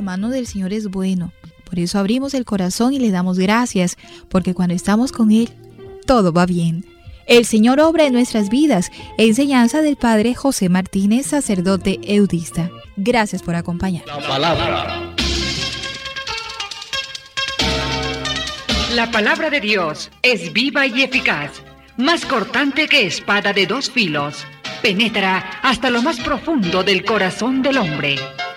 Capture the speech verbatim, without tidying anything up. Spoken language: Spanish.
mano del Señor es bueno. Por eso abrimos el corazón y le damos gracias, porque cuando estamos con Él, todo va bien. El Señor obra en nuestras vidas. Enseñanza del Padre José Martínez, sacerdote eudista. Gracias por acompañar. La palabra. La palabra de Dios es viva y eficaz, más cortante que espada de dos filos. Penetra hasta lo más profundo del corazón del hombre